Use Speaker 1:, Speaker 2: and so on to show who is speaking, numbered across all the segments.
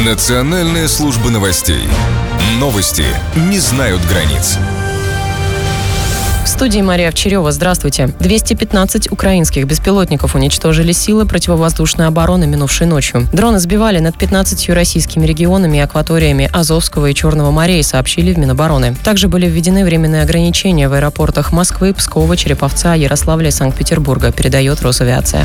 Speaker 1: Национальная служба новостей. Новости не знают границ.
Speaker 2: В студии Мария Овчарева. Здравствуйте. 215 украинских беспилотников уничтожили силы противовоздушной обороны минувшей ночью. Дроны сбивали над 15 российскими регионами и акваториями Азовского и Черного морей, сообщили в Минобороны. Также были введены временные ограничения в аэропортах Москвы, Пскова, Череповца, Ярославля и Санкт-Петербурга, передает Росавиация.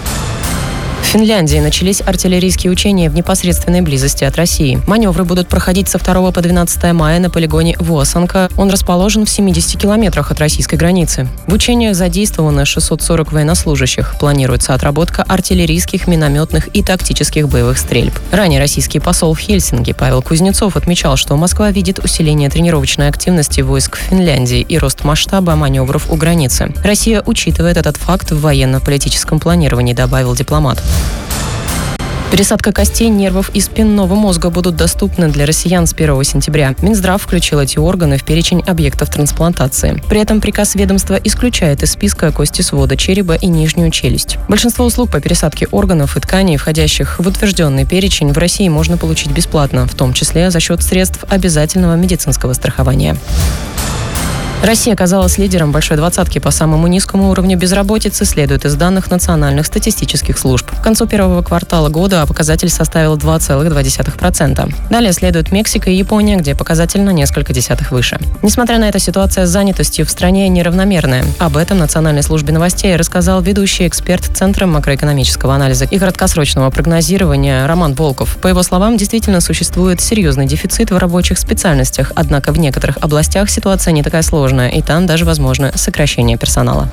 Speaker 2: В Финляндии начались артиллерийские учения в непосредственной близости от России. Маневры будут проходить со 2 по 12 мая на полигоне Vuosanka. Он расположен в 70 километрах от российской границы. В учениях задействовано 640 военнослужащих. Планируется отработка артиллерийских, минометных и тактических боевых стрельб. Ранее российский посол в Хельсинки Павел Кузнецов отмечал, что Москва видит усиление тренировочной активности войск в Финляндии и рост масштаба маневров у границы. Россия учитывает этот факт в военно-политическом планировании, добавил дипломат. Пересадка костей, нервов и спинного мозга будут доступны для россиян с 1 сентября. Минздрав включил эти органы в перечень объектов трансплантации. При этом приказ ведомства исключает из списка кости свода черепа и нижнюю челюсть. Большинство услуг по пересадке органов и тканей, входящих в утвержденный перечень, в России можно получить бесплатно, в том числе за счет средств обязательного медицинского страхования. Россия оказалась лидером большой двадцатки по самому низкому уровню безработицы, следует из данных национальных статистических служб. К концу первого квартала года показатель составил 2,2%. Далее следуют Мексика и Япония, где показатель на несколько десятых выше. Несмотря на это, ситуация с занятостью в стране неравномерная. Об этом Национальной службе новостей рассказал ведущий эксперт Центра макроэкономического анализа и краткосрочного прогнозирования Роман Волков. По его словам, действительно существует серьезный дефицит в рабочих специальностях, однако в некоторых областях ситуация не такая сложная, и там даже возможно сокращение персонала.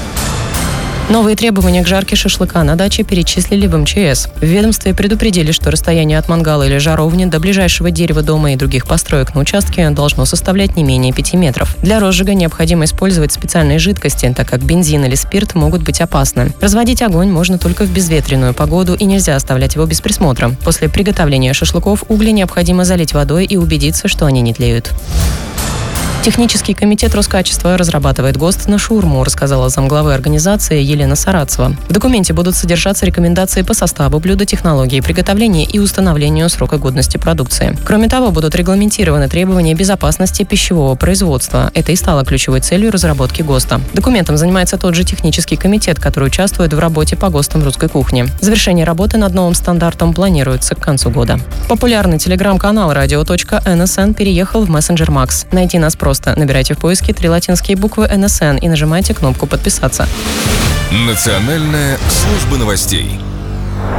Speaker 2: Новые требования к жарке шашлыка на даче перечислили в МЧС. В ведомстве предупредили, что расстояние от мангала или жаровни до ближайшего дерева дома и других построек на участке должно составлять не менее 5 метров. Для розжига необходимо использовать специальные жидкости, так как бензин или спирт могут быть опасны. Разводить огонь можно только в безветренную погоду и нельзя оставлять его без присмотра. После приготовления шашлыков угли необходимо залить водой и убедиться, что они не тлеют. Технический комитет Роскачества разрабатывает ГОСТ на шаурму, рассказала замглавы организации Елена Сарацева. В документе будут содержаться рекомендации по составу блюда, технологии приготовления и установлению срока годности продукции. Кроме того, будут регламентированы требования безопасности пищевого производства. Это и стало ключевой целью разработки ГОСТа. Документом занимается тот же технический комитет, который участвует в работе по ГОСТам русской кухни. Завершение работы над новым стандартом планируется к концу года. Популярный телеграм-канал radio.nsn переехал в мессенджер Max. Найти нас просто набирайте в поиске 3 латинские буквы НСН и нажимайте кнопку «Подписаться».
Speaker 1: Национальная служба новостей.